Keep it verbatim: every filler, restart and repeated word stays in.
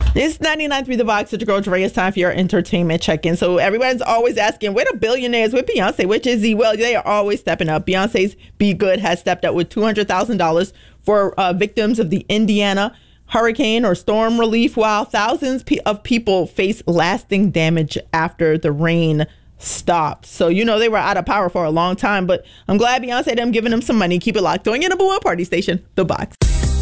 It's ninety-nine point three The Box. It's your girl Dre. It's time for your entertainment check-in. So everyone's always asking, where the billionaires with Beyonce, with Jay-Z? Well, they are always stepping up. Beyonce's Be Good has stepped up with two hundred thousand dollars for uh, victims of the Indiana hurricane or storm relief, while thousands of people face lasting damage after the rain stopped. So, you know, they were out of power for a long time, but I'm glad Beyonce them giving them some money. Keep it locked on your number one party station, The Box.